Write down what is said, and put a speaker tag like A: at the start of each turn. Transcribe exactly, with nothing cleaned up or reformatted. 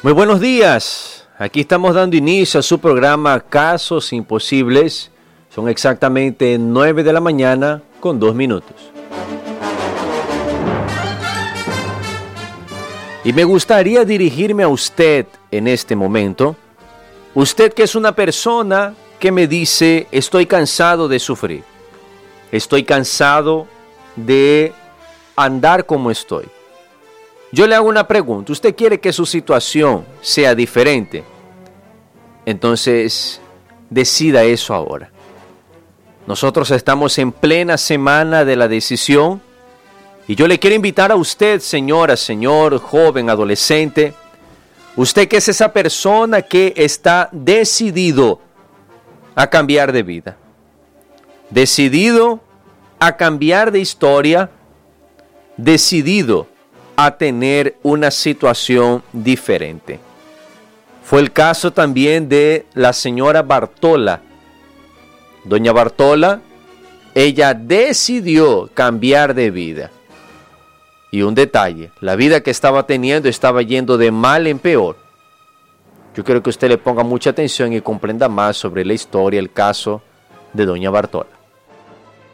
A: Muy buenos días, aquí estamos dando inicio a su programa Casos Imposibles. Son exactamente nueve de la mañana con dos minutos. Y me gustaría dirigirme a usted en este momento. Usted que es una persona que me dice, estoy cansado de sufrir. Estoy cansado de andar como estoy. Yo le hago una pregunta. ¿Usted quiere que su situación sea diferente? Entonces, decida eso ahora. Nosotros estamos en plena semana de la decisión y yo le quiero invitar a usted, señora, señor, joven, adolescente, usted que es esa persona que está decidido a cambiar de vida, decidido a cambiar de historia, decidido a tener una situación diferente. Fue el caso también de la señora Bartola. Doña Bartola, ella decidió cambiar de vida. Y un detalle, la vida que estaba teniendo estaba yendo de mal en peor. Yo quiero que usted le ponga mucha atención y comprenda más sobre la historia, el caso de Doña Bartola.